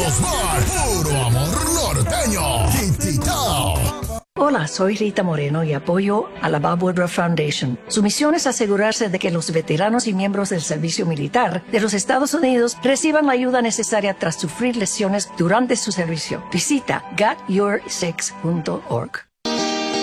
Somos Bar, puro amor norteño. Titita. Hola, soy Rita Moreno y apoyo a la Bob Woodruff Foundation. Su misión es asegurarse de que los veteranos y miembros del servicio militar de los Estados Unidos reciban la ayuda necesaria tras sufrir lesiones durante su servicio. Visita gotyour6.org.